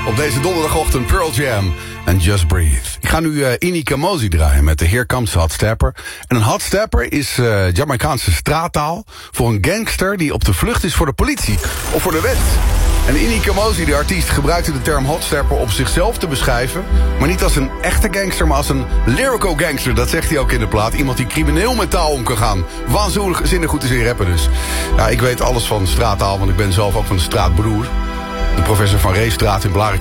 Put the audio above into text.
Op deze donderdagochtend Pearl Jam en Just Breathe. Ik ga nu Ini Kamosi draaien met de Here Comes Hot Stepper. En een hot stepper is Jamaicaanse straattaal voor een gangster die op de vlucht is voor de politie of voor de wet. En Ini Kamosi, de artiest, gebruikte de term hot stepper om zichzelf te beschrijven, maar niet als een echte gangster, maar als een lyrical gangster. Dat zegt hij ook in de plaat. Iemand die crimineel met taal om kan gaan. Waanzinnig goed is in rappen dus. Ja, ik weet alles van straattaal, want ik ben zelf ook van de straatbroer. De professor van Reestraat in Blarikum